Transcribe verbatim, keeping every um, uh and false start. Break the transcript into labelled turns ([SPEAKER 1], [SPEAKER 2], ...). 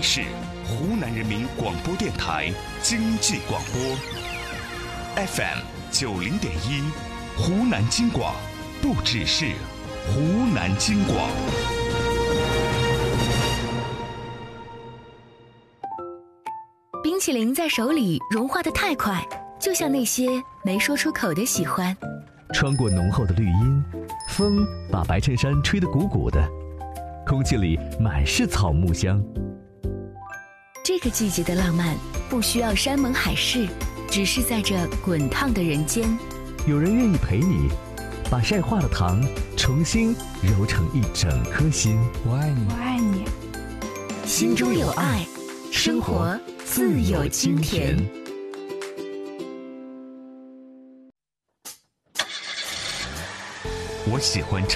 [SPEAKER 1] 是湖南人民广播电台经济广播 F M 九零点一，湖南经广，不只是湖南经广。
[SPEAKER 2] 冰淇淋在手里融化得太快，就像那些没说出口的喜欢。
[SPEAKER 3] 穿过浓厚的绿荫，风把白衬衫吹得鼓鼓的，空气里满是草木香。
[SPEAKER 2] 这个季节的浪漫不需要山盟海誓，只是在这滚烫的人间，
[SPEAKER 3] 有人愿意陪你，把晒化的糖重新揉成一整颗心。
[SPEAKER 4] 我爱你，
[SPEAKER 5] 我爱你，
[SPEAKER 2] 心中有爱，生活自有清甜。
[SPEAKER 1] 我喜欢